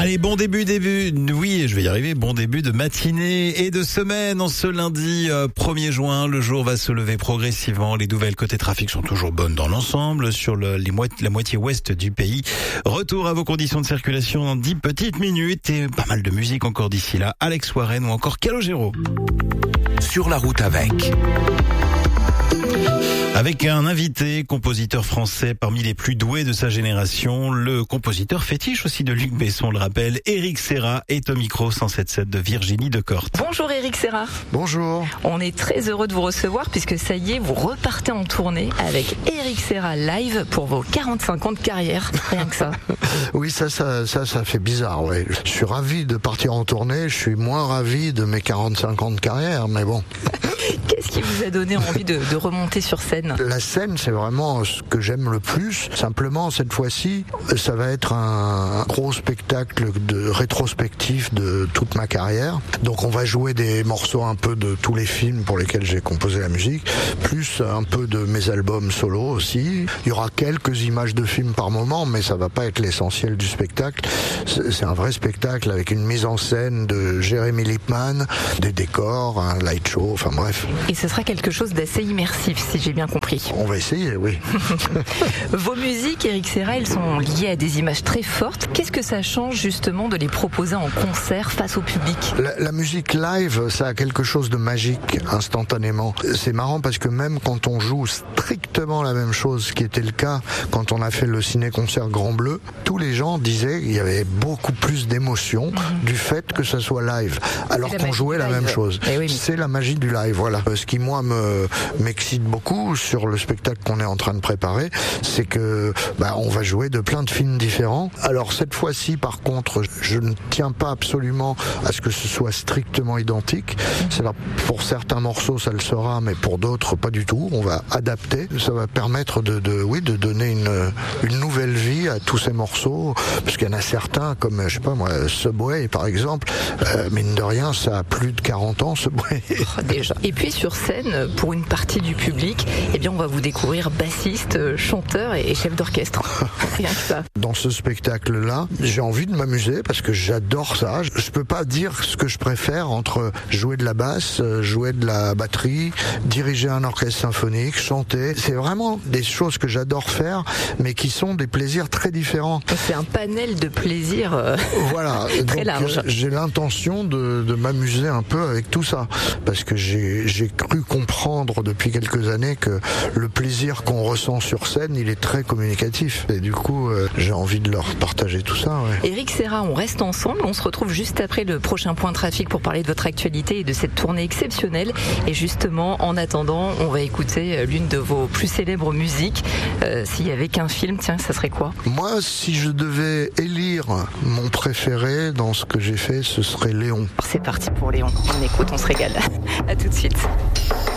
Allez, oui, je vais y arriver, bon début de matinée et de semaine en ce lundi 1er juin. Le jour va se lever progressivement. Les nouvelles côté trafic sont toujours bonnes dans l'ensemble sur la moitié ouest du pays. Retour à vos conditions de circulation dans 10 petites minutes et pas mal de musique encore d'ici là. Alex Warren ou encore Calogero. Sur la route Avec un invité, compositeur français parmi les plus doués de sa génération, le compositeur fétiche aussi de Luc Besson, le rappelle, Éric Serra est au micro 107.7 de Virginie Decorte. Bonjour Éric Serra. Bonjour. On est très heureux de vous recevoir puisque ça y est, vous repartez en tournée avec Éric Serra live pour vos 45 ans de carrière, rien que ça. Oui, ça fait bizarre, ouais. Je suis ravi de partir en tournée, je suis moins ravi de mes 45 ans de carrière, mais bon. Qu'est-ce qui vous a donné envie de remonter sur scène ? La scène, c'est vraiment ce que j'aime le plus. Simplement, cette fois-ci, ça va être un gros spectacle de rétrospectif de toute ma carrière. Donc on va jouer des morceaux un peu de tous les films pour lesquels j'ai composé la musique, plus un peu de mes albums solo aussi. Il y aura quelques images de films par moment, mais ça va pas être l'essentiel du spectacle. C'est un vrai spectacle avec une mise en scène de Jérémy Lippmann, des décors, un light show, enfin bref. Et ce sera quelque chose d'assez immersif, si j'ai bien compris. On va essayer, oui. Vos musiques, Éric Serra, elles sont liées à des images très fortes. Qu'est-ce que ça change justement de les proposer en concert face au public ? La musique live, ça a quelque chose de magique instantanément. C'est marrant parce que même quand on joue strictement la même chose, ce qui était le cas quand on a fait le ciné-concert Grand Bleu, tous les gens disaient qu'il y avait beaucoup plus d'émotion du fait que ça soit live, alors qu'on jouait la même chose. Oui, c'est la magie du live, voilà. Ce qui, moi, m'excite beaucoup sur le spectacle qu'on est en train de préparer, c'est que on va jouer de plein de films différents. Alors cette fois-ci, par contre, je ne tiens pas absolument à ce que ce soit strictement identique. Pour certains morceaux, ça le sera, mais pour d'autres, pas du tout. On va adapter. Ça va permettre de donner une nouvelle vie à tous ces morceaux, parce qu'il y en a certains, comme, je sais pas moi, Subway, par exemple, mine de rien, ça a plus de 40 ans, Subway. Déjà. Et puis sur scène, pour une partie du public, on va vous découvrir bassiste, chanteur et chef d'orchestre. Rien que ça. Dans ce spectacle-là, j'ai envie de m'amuser parce que j'adore ça. Je peux pas dire ce que je préfère entre jouer de la basse, jouer de la batterie, diriger un orchestre symphonique, chanter. C'est vraiment des choses que j'adore faire, mais qui sont des plaisirs très différents. C'est un panel de plaisirs voilà. très large. J'ai l'intention de m'amuser un peu avec tout ça, parce que j'ai cru comprendre depuis quelques années que le plaisir qu'on ressent sur scène, il est très communicatif. Et du coup, j'ai envie de leur partager tout ça. Ouais. Éric Serra, on reste ensemble. On se retrouve juste après le prochain point trafic pour parler de votre actualité et de cette tournée exceptionnelle. Et justement, en attendant, on va écouter l'une de vos plus célèbres musiques. S'il y avait qu'un film, tiens, ça serait quoi ? Moi, si je devais élire mon préféré dans ce que j'ai fait, ce serait Léon. C'est parti pour Léon. On écoute, on se régale. À tout de suite.